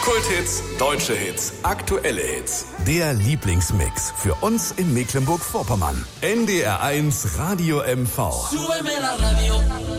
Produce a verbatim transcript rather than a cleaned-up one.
Kulthits, deutsche Hits, aktuelle Hits. Der Lieblingsmix für uns in Mecklenburg-Vorpommern. N D R eins Radio M V. Súbeme la radio.